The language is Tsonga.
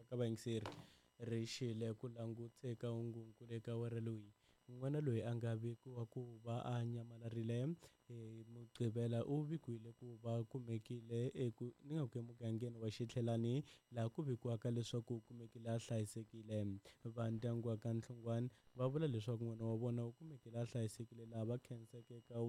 ka vayingiseri ri xile ku languteka ungungule ka were loyi n'wana loyi a nga vekiwa ku va a nyamalarile Muqhivela u vikiwile ku va kumekile emugangeni wa Xitlhelani laha ku vikiwaka leswaku u kumekile a hlayisekile. Va ndyangu wa ka Nhlongwane va vula leswaku n'wana wa vona u kumekile a hlayisekile laha va khenseke ka